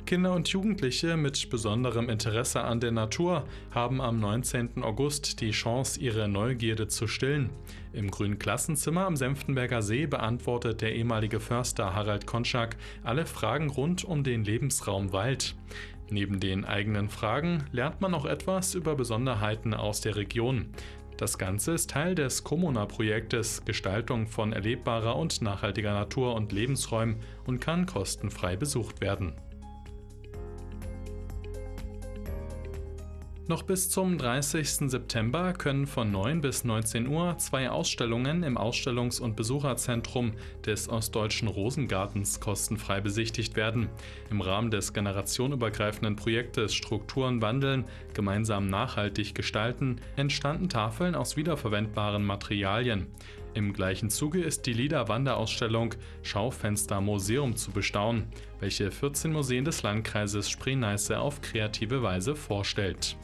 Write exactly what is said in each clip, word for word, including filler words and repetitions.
Kinder und Jugendliche mit besonderem Interesse an der Natur haben am neunzehnten August die Chance, ihre Neugierde zu stillen. Im Grünen Klassenzimmer am Senftenberger See beantwortet der ehemalige Förster Harald Konschak alle Fragen rund um den Lebensraum Wald. Neben den eigenen Fragen lernt man auch etwas über Besonderheiten aus der Region. Das Ganze ist Teil des Comuna-Projektes Gestaltung von erlebbarer und nachhaltiger Natur und Lebensräumen und kann kostenfrei besucht werden. Noch bis zum dreißigsten September können von neun bis neunzehn Uhr zwei Ausstellungen im Ausstellungs- und Besucherzentrum des Ostdeutschen Rosengartens kostenfrei besichtigt werden. Im Rahmen des generationenübergreifenden Projektes Strukturen wandeln, gemeinsam nachhaltig gestalten, entstanden Tafeln aus wiederverwendbaren Materialien. Im gleichen Zuge ist die LIDA-Wanderausstellung Schaufenster Museum zu bestaunen, welche vierzehn Museen des Landkreises Spree-Neiße auf kreative Weise vorstellt.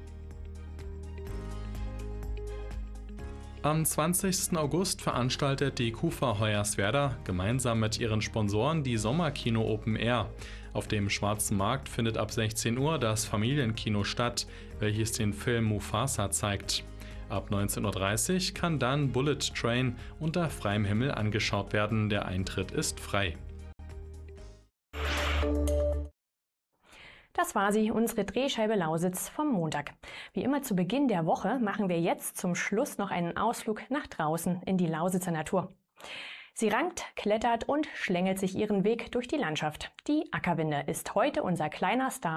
Am zwanzigsten August veranstaltet die KUFA Hoyerswerda gemeinsam mit ihren Sponsoren die Sommerkino Open Air. Auf dem Schwarzen Markt findet ab sechzehn Uhr das Familienkino statt, welches den Film Mufasa zeigt. Ab neunzehn Uhr dreißig kann dann Bullet Train unter freiem Himmel angeschaut werden. Der Eintritt ist frei. Das war sie, unsere Drehscheibe Lausitz vom Montag. Wie immer zu Beginn der Woche machen wir jetzt zum Schluss noch einen Ausflug nach draußen in die Lausitzer Natur. Sie rankt, klettert und schlängelt sich ihren Weg durch die Landschaft. Die Ackerwinde ist heute unser kleiner Star